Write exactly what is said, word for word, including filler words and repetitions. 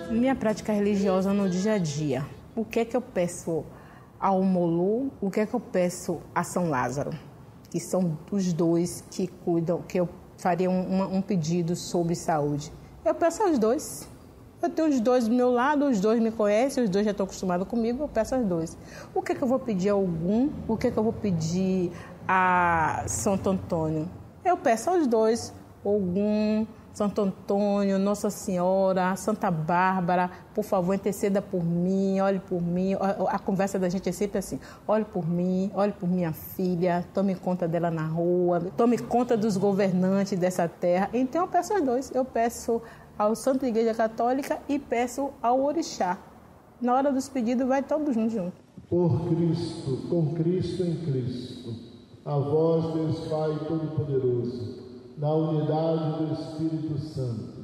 Minha prática religiosa no dia a dia. O que é que eu peço ao Molu? O que é que eu peço a São Lázaro? Que são os dois que cuidam, que eu faria um, um pedido sobre saúde. Eu peço aos dois. Eu tenho os dois do meu lado, os dois me conhecem, os dois já estão acostumados comigo, eu peço aos dois. O que é que eu vou pedir a algum? O que é que eu vou pedir a Santo Antônio? Eu peço aos dois, Ogum, Santo Antônio, Nossa Senhora, Santa Bárbara, por favor, interceda por mim, olhe por mim. A conversa da gente é sempre assim, olhe por mim, olhe por minha filha, tome conta dela na rua, tome conta dos governantes dessa terra. Então eu peço aos dois, eu peço ao Santa Igreja Católica e peço ao Orixá. Na hora dos pedidos vai todos juntos. Por Cristo, com Cristo em Cristo, a vós, Deus Pai Todo-Poderoso, na unidade do Espírito Santo,